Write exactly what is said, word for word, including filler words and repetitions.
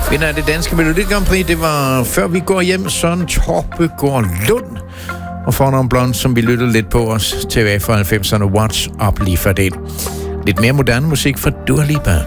Vinder af det danske Melodi Grand Prix, det var Før vi går hjem, Søren Torpegaard Lund. Og Fornavn Blond, som vi lyttede lidt på os til fra halvfemserne, What's Up lige for det. Lidt mere moderne musik fra Dua Lipa.